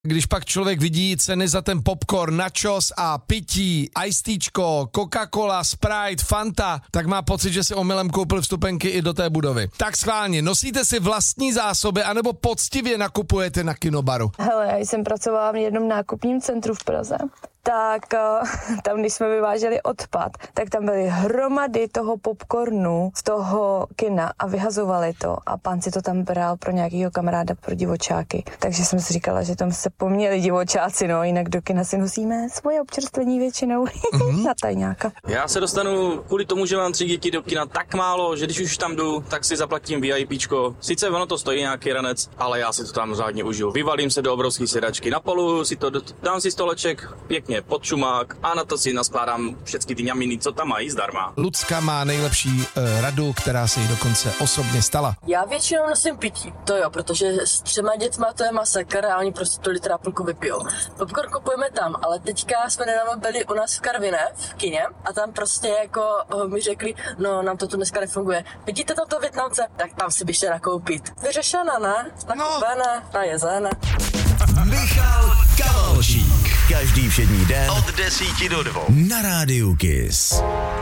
Když pak člověk vidí ceny za ten popcorn, nachos a pití, icetýčko, Coca-Cola, Sprite, Fanta, tak má pocit, že si omylem koupil vstupenky i do té budovy. Tak schválně, nosíte si vlastní zásoby anebo poctivě nakupujete na kinobaru? Hele, já jsem pracovala v jednom nákupním centru v Praze. Tak tam, když jsme vyváželi odpad, tak tam byly hromady toho popcornu z toho kina a vyhazovali to a pán si to tam bral pro nějakýho kamaráda pro divočáky. Takže jsem si říkala, že tam se poměli divočáci, no, jinak do kina si nosíme svoje občerstvení většinou na tajňáka. Já se dostanu kvůli tomu, že mám 3 děti do kina tak málo, že když už tam jdu, tak si zaplatím VIPčko. Sice ono to stojí nějaký ranec, ale já si to tam řádně užiju. Vyvalím se do obrovské sedačky, napoluju si to, dám si stoleček pěkně pod šumák a na to si naskládám všechny ty ňaminy, co tam mají zdarma. Lucka má nejlepší radu, která se jí dokonce osobně stala. Já většinou nosím pití, to jo, protože s 3 dětma to je masakr a oni prostě to litra půlku vypijou. Popcorn kupujeme tam, ale teďka jsme nedávno byli u nás v Karviné, v kině a tam prostě jako mi řekli, no nám to tu dneska nefunguje. Vidíte toto Vietnamce? Tak tam si běžte nakoupit. Vyřešena, ne? Nakupené, najezené. Michal Kavalšík. Každý všední den od 10 do 2 na Rádiu Kiss.